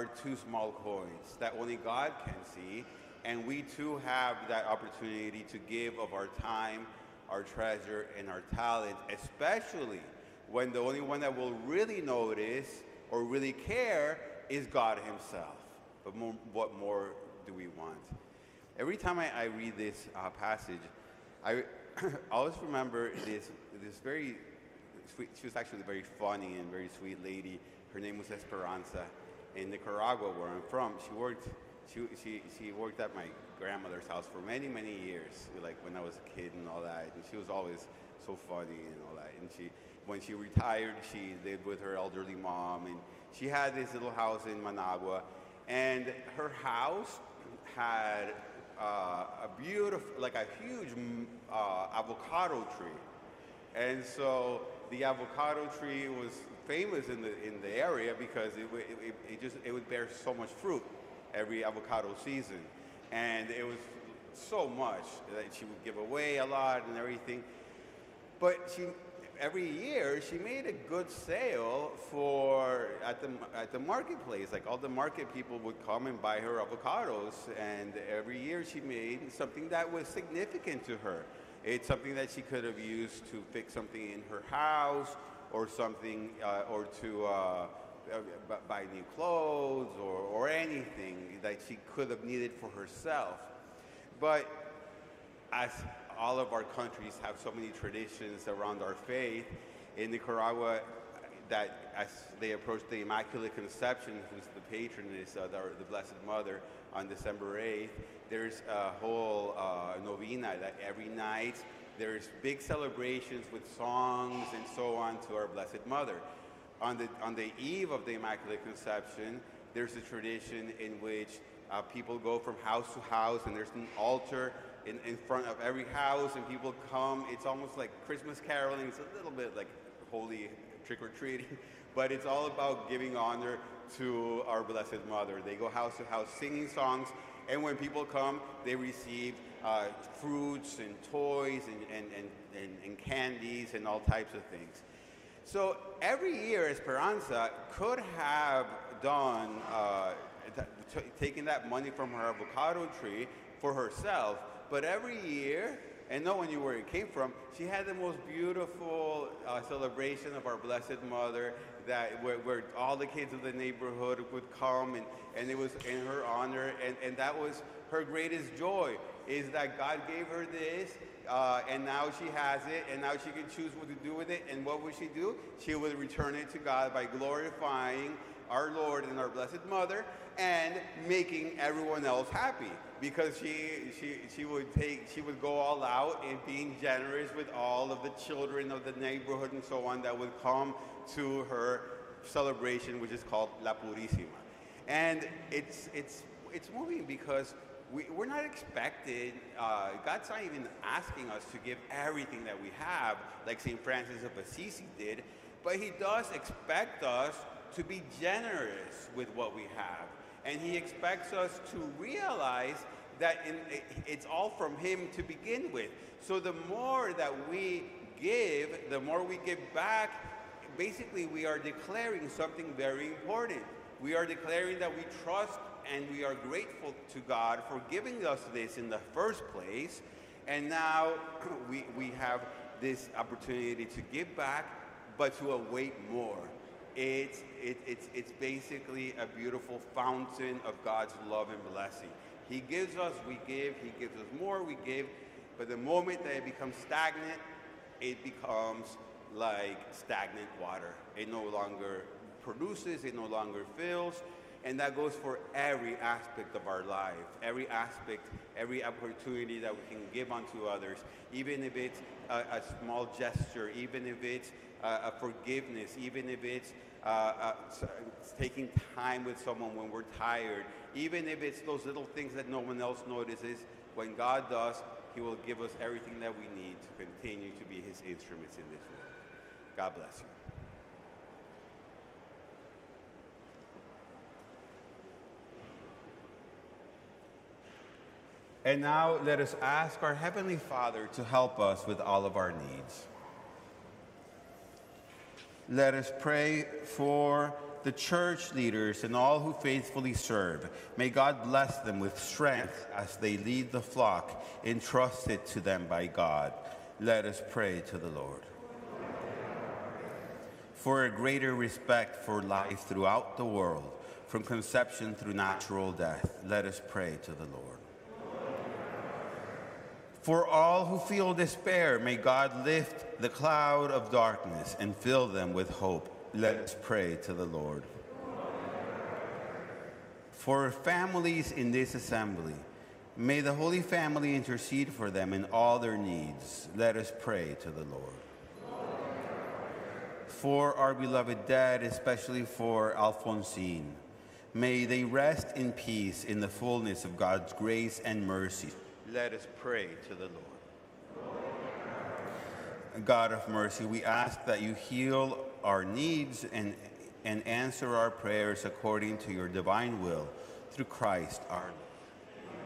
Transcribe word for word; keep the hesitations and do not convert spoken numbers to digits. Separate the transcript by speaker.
Speaker 1: are two small coins that only God can see, and we too have that opportunity to give of our time, our treasure, and our talent, especially when the only one that will really notice or really care is God himself. But more, what more do we want? Every time I, I read this uh, passage, I always remember this, this very sweet, she was actually a very funny and very sweet lady. Her name was Esperanza. In Nicaragua, where I'm from, she worked, she, she, she worked at my grandmother's house for many, many years, like when I was a kid and all that. And she was always so funny and all that. And she, when she retired, she lived with her elderly mom. And she had this little house in Managua. And her house had uh, a beautiful, like a huge uh, avocado tree. And so the avocado tree was famous in the in the area because it, it, it just it would bear so much fruit every avocado season, and it was so much that she would give away a lot and everything. But she every year she made a good sale for at the at the marketplace. Like all the market people would come and buy her avocados, and every year she made something that was significant to her. It's something that she could have used to fix something in her house, or something, uh, or to uh, buy new clothes, or, or anything that she could have needed for herself. But as all of our countries have so many traditions around our faith, in Nicaragua, that as they approach the Immaculate Conception, who's the patroness of our, the Blessed Mother, on December eighth, there's a whole uh, novena that every night there's big celebrations with songs and so on to our Blessed Mother. On the, on the eve of the Immaculate Conception, there's a tradition in which uh, people go from house to house, and there's an altar in, in front of every house, and people come. It's almost like Christmas caroling. It's a little bit like holy trick-or-treating, but it's all about giving honor to our Blessed Mother. They go house to house singing songs, and when people come, they receive uh, fruits and toys and, and, and, and, and candies and all types of things. So every year, Esperanza could have done, uh, t- taken that money from her avocado tree for herself, but every year, and no one knew where it came from, she had the most beautiful uh, celebration of our Blessed Mother, that where, where all the kids of the neighborhood would come, and, and it was in her honor, and, and that was her greatest joy, is that God gave her this, uh, and now she has it, and now she can choose what to do with it. And what would she do? She would return it to God by glorifying our Lord and our Blessed Mother, and making everyone else happy, because she she she would take she would go all out in being generous with all of the children of the neighborhood and so on that would come to her celebration, which is called La Purísima. And it's it's it's moving because we, we're not expected, uh, God's not even asking us to give everything that we have like Saint Francis of Assisi did, but he does expect us to be generous with what we have. And he expects us to realize that in, it's all from him to begin with. So the more that we give, the more we give back, basically we are declaring something very important. We are declaring that we trust and we are grateful to God for giving us this in the first place. And now we, we have this opportunity to give back, but to await more. It's, it, it's, it's basically a beautiful fountain of God's love and blessing. He gives us, we give, he gives us more, we give, but the moment that it becomes stagnant, it becomes like stagnant water. It no longer produces, it no longer fills, and that goes for every aspect of our life, every aspect, every opportunity that we can give unto others, even if it's a, a small gesture, even if it's uh, a forgiveness, even if it's uh, uh, taking time with someone when we're tired, even if it's those little things that no one else notices. When God does, he will give us everything that we need to continue to be his instruments in this world. God bless you. And now let us ask our Heavenly Father to help us with all of our needs. Let us pray for the church leaders and all who faithfully serve. May God bless them with strength as they lead the flock entrusted to them by God. Let us pray to the Lord. For a greater respect for life throughout the world, from conception through natural death, let us pray to the Lord. For all who feel despair, may God lift the cloud of darkness and fill them with hope. Let us pray to the Lord. For families in this assembly, may the Holy Family intercede for them in all their needs. Let us pray to the Lord. For our beloved dead, especially for Alphonsine, may they rest in peace in the fullness of God's grace and mercy. Let us pray to the Lord. God of mercy, we ask that you heal our needs and, and answer our prayers according to your divine will, through Christ our Lord.